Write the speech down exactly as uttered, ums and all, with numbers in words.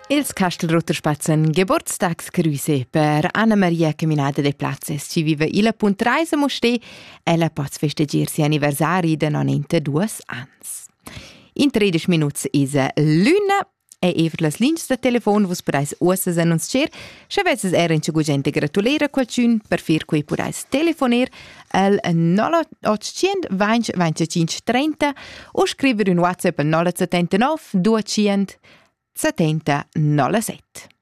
Els Castelrotter spazzan Geburtstagsgrüße per Anna Maria Caminada de Platzes, ci vive illa puntreisa moste, ella pots festeggiarsi anniversari de novantadue ans. In tredici minuts is l'una, e evert las lins de telefon vos podais ussas annunziar, se vezes eran ci gugente gratulera qualcun per fir quei podais telefoner al nolla ottocento venti venticinque trenta o scriver un WhatsApp al nolla settantanove duecento settanta nolla sette.